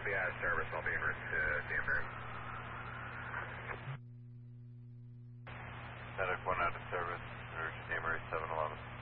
be out of service. I'll be en route to Danbury. Static 1 out of service, Danbury 711.